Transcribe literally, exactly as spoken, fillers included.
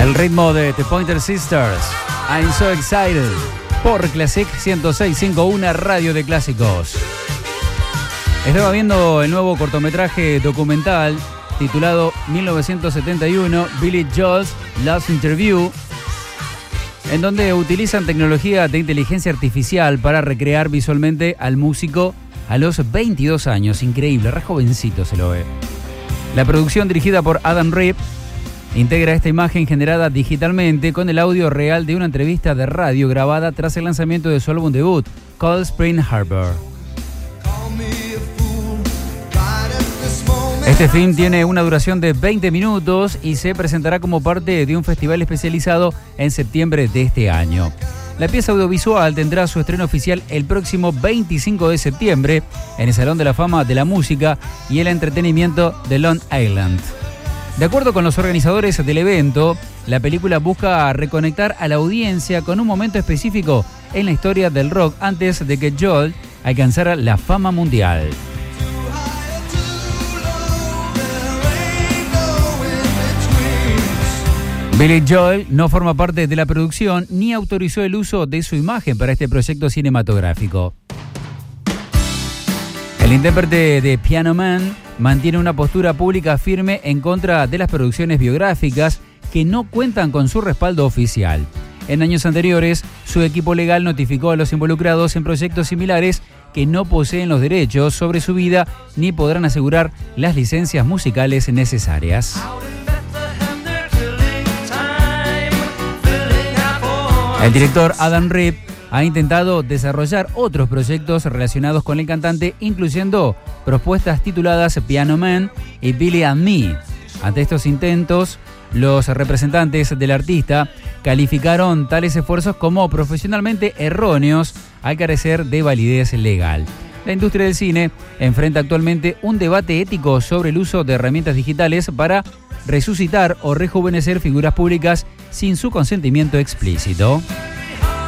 El ritmo de The Pointer Sisters, I'm So Excited, por Classic ciento seis punto cinco, una radio de clásicos. Estaba viendo el nuevo cortometraje documental titulado mil novecientos setenta y uno, Billy Joel's Last Interview, en donde utilizan tecnología de inteligencia artificial para recrear visualmente al músico a los veintidós años. Increíble, re jovencito se lo ve. La producción, dirigida por Adam Reeb, integra esta imagen generada digitalmente con el audio real de una entrevista de radio grabada tras el lanzamiento de su álbum debut, Cold Spring Harbor. Este film tiene una duración de veinte minutos y se presentará como parte de un festival especializado en septiembre de este año. La pieza audiovisual tendrá su estreno oficial el próximo veinticinco de septiembre en el Salón de la Fama de la Música y el Entretenimiento de Long Island. De acuerdo con los organizadores del evento, la película busca reconectar a la audiencia con un momento específico en la historia del rock antes de que Joel alcanzara la fama mundial. Billy Joel no forma parte de la producción ni autorizó el uso de su imagen para este proyecto cinematográfico. El intérprete de Piano Man mantiene una postura pública firme en contra de las producciones biográficas que no cuentan con su respaldo oficial. En años anteriores, su equipo legal notificó a los involucrados en proyectos similares que no poseen los derechos sobre su vida ni podrán asegurar las licencias musicales necesarias. El director Adam Reeb ha intentado desarrollar otros proyectos relacionados con el cantante, incluyendo propuestas tituladas Piano Man y Billy and Me. Ante estos intentos, los representantes del artista calificaron tales esfuerzos como profesionalmente erróneos al carecer de validez legal. La industria del cine enfrenta actualmente un debate ético sobre el uso de herramientas digitales para resucitar o rejuvenecer figuras públicas sin su consentimiento explícito.